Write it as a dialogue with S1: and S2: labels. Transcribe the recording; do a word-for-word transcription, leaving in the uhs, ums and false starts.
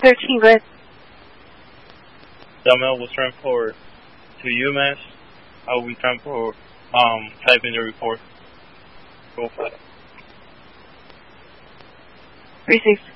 S1: thirteen, go ahead.
S2: Jamel was transported to UMass. I will be transported, um, type in the report. Go for it.
S1: Received.